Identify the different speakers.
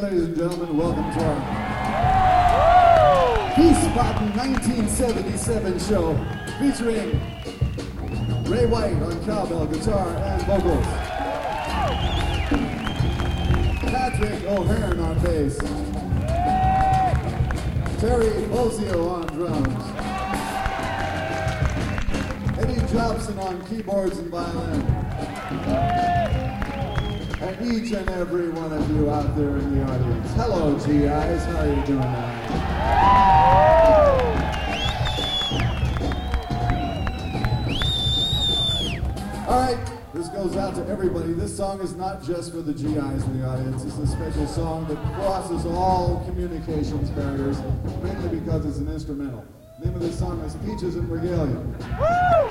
Speaker 1: evening, ladies and gentlemen. Welcome to our Wiesbaden 1977 show featuring Ray White on cowbell, guitar, and vocals, Patrick O'Hearn on bass, Terry Bozio on drums, Eddie Jobson on keyboards and violin, and each and every one of you out there in the audience. Hello, GIs. How are you doing tonight? All right, this goes out to everybody. This song is not just for the GIs in the audience. It's a special song that crosses all communications barriers, mainly because it's an instrumental. The name of this song is Peaches and Regalia.